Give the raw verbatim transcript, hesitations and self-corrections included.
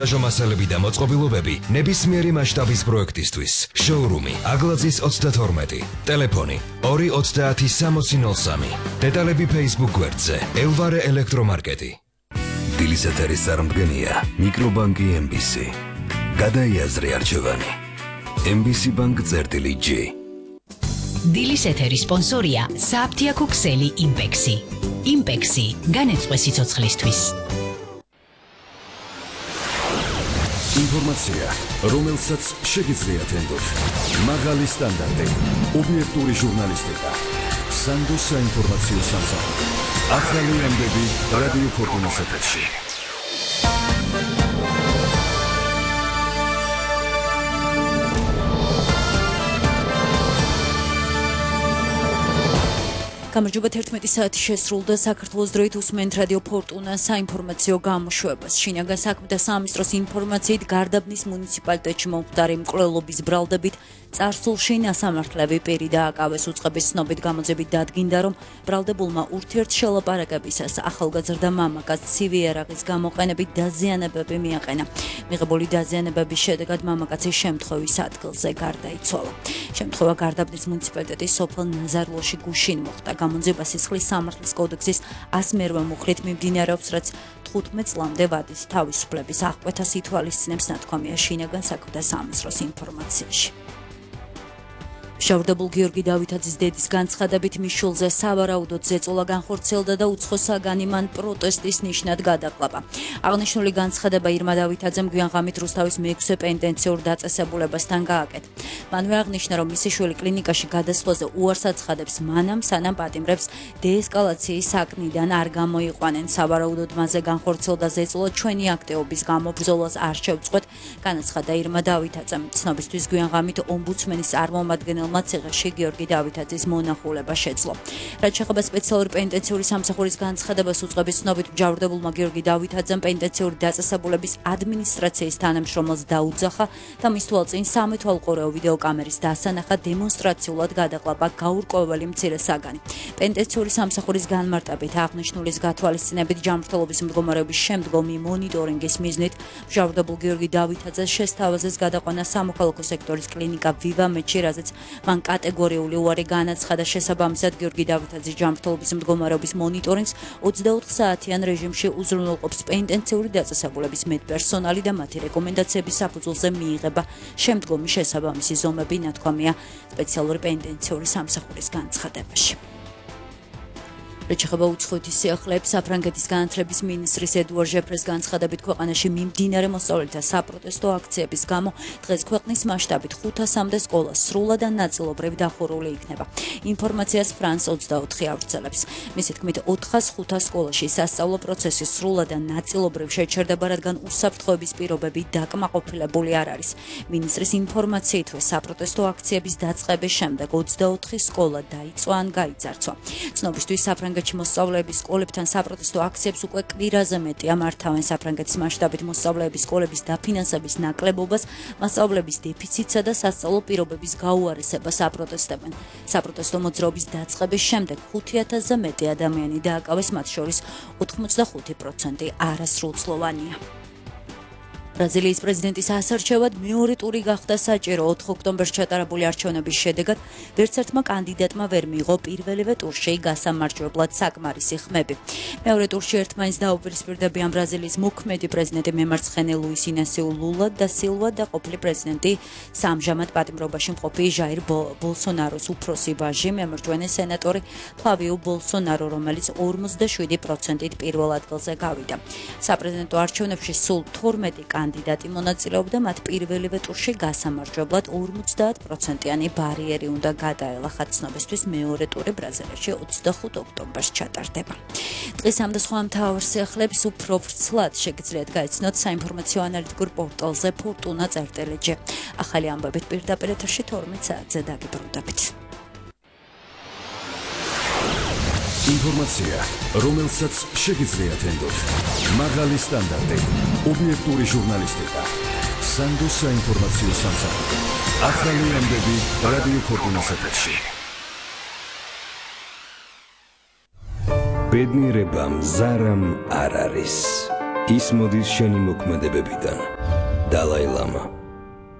მასალები და მოწყობილობები ნებისმიერი მასშტაბის პროექტისთვის. შოურუმი აგლაძის ოცდათორმეტი, ტელეფონი ორი ოცდაათი სამოცი ნოლ სამი. დეტალები Facebook გვერდზე ელვარე ელექტრომარკეტი. დილის ეთერის წარმდგენია მიკრობანკი ემ ბი სი. გადაიაზრე არჩევანი. ემ ბი სი ბანკ წერტილი ჯი. დილის ეთერის სპონსორია საფთიაქო ქსელი იმპექსი. იმპექსი განეწყვე სიცოცხლისთვის. ინფორმაცია, რომელსაც შეგიძლიათ ენდოთ. მაღალი სტანდარტი, ობიექტური ჟურნალისტიკა. სანდოს საინფორმაციო სამსახური. ახალი ამბები რადიო ფორტუნას ეთერში. გამარჯობა თერთმეტი საათი შესრულდა საქართველოს დროით უსმენთ რადიო ფორტუნა საინფორმაციო გამოშვებას. შინაგან საქმეთა სამინისტროს ინფორმაციით გარდაბნის მუნიციპალიტეტში მომხდარი მკვლელობის ბრალდებით წარსულში ნასამართლები პირი დააკავეს. უწყების ცნობით გამოძებით დადგინდა, რომ ბრალდებულმა ურთიერთშელაპარაკებისას ახალგაზრდა მამაკაც ცივი იარაღის გამოყენებით დაზიანებები მიაყენა. მიღებული დაზიანებების შედეგად მამაკაცი შემთხვევის ადგილზე გარდაიცვალა. შემთხვევა გარდაბნის მუნიციპალიტეტის სოფელ ნაზარლოში გუშინ მოხდა. გამოძიება სისხლის სამართლის კოდექსის ას მერვე მუხლით მიმდინარეობს, რაც თხუთმეტ წლამდე ვადის თავისუფლების აღკვეთას ითვალისწინებს, ნათქვამია შინაგან საქმეთა სამინისტროს ინფორმაციაში. შავრდებულ გიორგი დავითაძის დედის განცხადებით მის შულზე სავარაუდოდ ზეწოლა განხორციელდა და უცხო საგანი მან პროტესტის ნიშნად გადაყლაპა. აღნიშნული განცხადება ირმა დავითაძემ გვიანღამით რუსთავის მეექვსე პენტენციურ დაწესებულებასთან გააკეთა. მანვე აღნიშნა, რომ მისი შვილი კლინიკაში გადასვლაზე უარს აცხადებს მანამ, სანამ პატიმრებს დეესკალაციის საკნიდან არ გამოიყვანენ. სავარაუდოდ მასზე განხორციელდა ზეწოლა ჩვენი აქტივობის გამო ბრძოლას არ შევწყვეტ, განაცხადა ირმა დავითაძემ. ცნობისთვის გვიანღამით ომბუდსმენის წარმომადგენელ ციხეში გიორგი დავითაძის მონახულება შეძლო. რაც შეეხება სპეციალური პენტენციური სამსახურის განცხადებას, უწყების ცნობით მჯავრდებულმა გიორგი დავითაძემ პენტენციური დაწესებულების ადმინისტრაციის თანამშრომელს დაუძახა და მის თვალწინ სამეთვალყურეო ვიდეოკამერის დასანახად დემონსტრაციულად გადაყლაპა გაურკვეველი მცირე საგანი. პენტენციური სამსახურის განმარტებით აღნიშნულის გათვალისწინებით ჯანმრთელობის მდგომარეობის შემდგომი მონიტორინგის მიზნით მჯავრდებულ გიორგი დავითაძეს შესთავაზეს გადაყვანა სამოქალაქო სექტორის კლინიკა ვივამედში, რაზეც მან კატეგორიული უარი განაცხადა. შესაბამისად გიორგი დავითაძის ჯანმრთელობის მდგომარეობის მონიტორინგს ოცდაოთხ საათიან რეჟიმში უზრუნველყოფს პენტენციური დაწესებულების მედპერსონალი და მათი რეკომენდაციების საფუძველზე მიიღება შემდგომი შესაბამისი ზომები, ნათქვამია სპეციალური პენტენციური სამსახურის განცხადებაში. რაც შეეხება უცხოეთის სიახლეებს, საფრანგეთის განათლების მინისტრის ედუარ ჟეფრეს განცხადებით ქვეყანაში მიმდინარე მოსწავლეთა საპროტესტო აქციების გამო დღეს ქვეყნის მასშტაბით ხუთასამდე სკოლა სრულად ან ნაწილობრივ დახურული იქნება. ინფორმაციას ფრანს ოცდაოთხი ავრცელებს. მისი თქმით, ოთხას ხუთას სკოლაში სასწავლო პროცესი სრულად ან ნაწილობრივ შეჩერდება, რადგან უსაფრთხოების პირობები დაკმაყოფილებული არ არის. მინისტრის ინფორმაციით, საპროტესტო აქციების დაწყების შემდეგ ოცდაოთხი სკოლა დაიწვა ან გაიძარცვა. ცნობისთვის საფრანგეთის მოსწავლეების სკოლებთან საპროტესტო აქციებს უკვე კვირაზე მეტია მართავენ. საფრანგეთის მასშტაბით მოსწავლეების სკოლების დაფინანსების ნაკლებობას, მასწავლებლების დეფიციტსა და სასწავლო პირობების გაუარესებას აპროტესტებენ. საპროტესტო მოძრაობის დაწყების შემდეგ ხუთი ათასზე მეტი ადამიანი დააკავეს, მათ შორის ოთხმოცდახუთი პროცენტი არასრულწლოვანია. ბრაზილიის პრეზიდენტის ასარჩევად მეორე ტური გახდა საჭირო. ოთხ ოქტომბერს ჩატარებული არჩევნების შედეგად ვერც ერთმა კანდიდატმა ვერ მიიღო პირველივე ტურში გასამარჯვებლად საკმარისი ხმები. მეორე ტურში ერთმანეთს დაუპირისპირდებიან ბრაზილიის მოქმედი პრეზიდენტი მემარცხენე ლუის ინასიუ ლულა და სილვა და ყოფილი პრეზიდენტი სამჟამად პატიმრობაში მყოფი ჟაირ ბოლსონაროს უფროსი ვაჟი, მემარჯვენე სენატორი ფლავიუ ბოლსონარო, რომელიც ორმოცდაშვიდი პროცენტით პირველ ადგილზე გავიდა. საპრეზიდენტო არჩევნებში სულ თორმეტი კანდიდატი მონაწილეობდა, მათ პირველივე ტურში გასამარჯვებლად ორმოცდაათ პროცენტიანი ბარიერი უნდა გადაელახათ. ცნობისთვის მეორე ტური ბრაზილიაში ოცდახუთ ოქტომბერს ჩატარდება. დღეს ამ და სხვა მთავარ სიახლეებს უფრო ვრცლად შეგიძლიათ გაიცნოთ საინფორმაციო ანალიტიკურ პორტალზე ფორტუნა წერტილი ჯი. ახალი ამბებით პირდაპირ ეთერში თორმეტ საათზე დაგიბრუნდებით. ინფორმაცია, რომელსაც შეგიძლიათ ენდოთ. მაღალი სტანდარტი, ობიექტური ჟურნალისტიკა. სანდოს საინფორმაციო სამსახური. ახალი ამბები რადიო ფორტუნას ეთერში. ბედნიერება მზარამ არ არის. ის მოდის შენი მოქმედებებიდან. დალაი ლამა